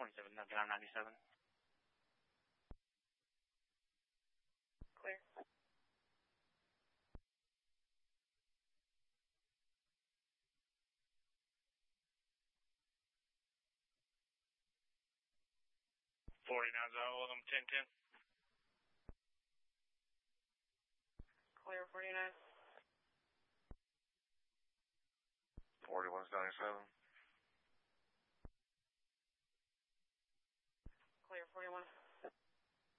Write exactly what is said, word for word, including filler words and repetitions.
twenty-seven, down ninety-seven. Clear. forty-nine, welcome, ten ten. Clear, forty-nine. forty-one, ninety-seven.